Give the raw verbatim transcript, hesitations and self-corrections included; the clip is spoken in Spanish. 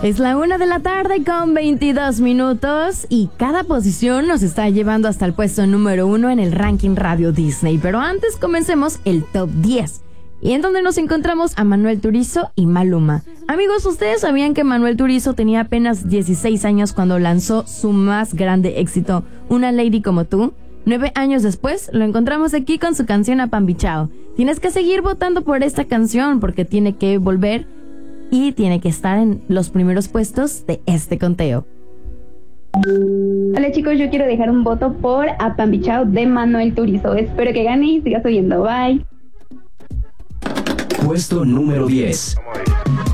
Es la una de la tarde con veintidós minutos y cada posición nos está llevando hasta el puesto número uno en el ranking Radio Disney. Pero antes comencemos el top diez. Y en donde nos encontramos a Manuel Turizo y Maluma. Amigos, ¿ustedes sabían que Manuel Turizo tenía apenas dieciséis años cuando lanzó su más grande éxito, Una Lady Como Tú? Nueve años después, lo encontramos aquí con su canción Apambichao. Tienes que seguir votando por esta canción porque tiene que volver y tiene que estar en los primeros puestos de este conteo. Hola chicos, yo quiero dejar un voto por Apambichao de Manuel Turizo. Espero que gane y siga subiendo. Bye. Puesto número diez.